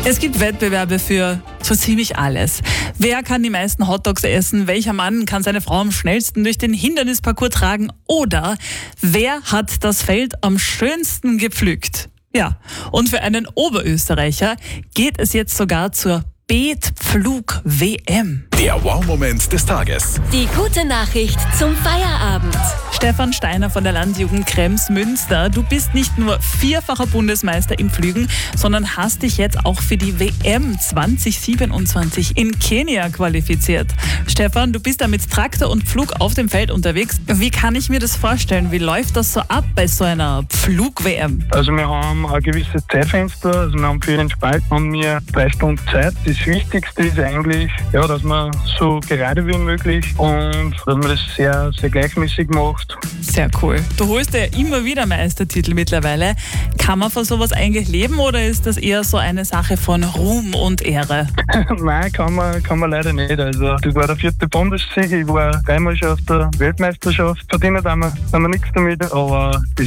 Es gibt Wettbewerbe für so ziemlich alles. Wer kann die meisten Hotdogs essen? Welcher Mann kann seine Frau am schnellsten durch den Hindernisparcours tragen? Oder wer hat das Feld am schönsten gepflückt? Ja, und für einen Oberösterreicher geht es jetzt sogar zur Beetpflug-WM. Der Wow-Moment des Tages. Die gute Nachricht zum Feierabend. Stefan Steiner von der Landjugend Krems-Münster. Du bist nicht nur vierfacher Bundesmeister im Pflügen, sondern hast dich jetzt auch für die WM 2027 in Kenia qualifiziert. Stefan, du bist da mit Traktor und Pflug auf dem Feld unterwegs. Wie kann ich mir das vorstellen? Wie läuft das so ab bei so einer Pflug-WM? Also wir haben ein gewisses Zeitfenster, also wir haben für den Spalt haben wir 3 Stunden Zeit. Das Wichtigste ist eigentlich, dass man so gerade wie möglich und dass man das sehr, sehr gleichmäßig macht. Sehr cool. Du holst ja immer wieder Meistertitel mittlerweile. Kann man von sowas eigentlich leben oder ist das eher so eine Sache von Ruhm und Ehre? Nein, kann man leider nicht. Also das war der 4. Bundessieg, ich war 3-mal schon auf der Weltmeisterschaft. Verdienen haben wir nichts damit, aber